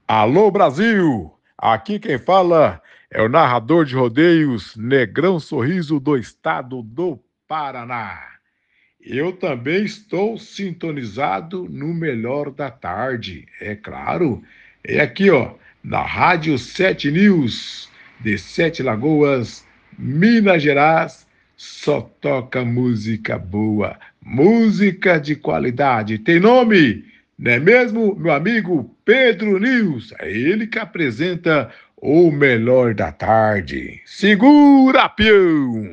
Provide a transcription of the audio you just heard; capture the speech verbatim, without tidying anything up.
Alô Brasil! Aqui quem fala é o narrador de rodeios Negrão Sorriso do estado do Paraná. Eu também estou sintonizado no melhor da tarde, é claro. É aqui, ó, na Rádio Sete News, de Sete Lagoas, Minas Gerais, só toca música boa, música de qualidade. Tem nome, não é mesmo, meu amigo Pedro News? É ele que apresenta o melhor da tarde. Segura, peão!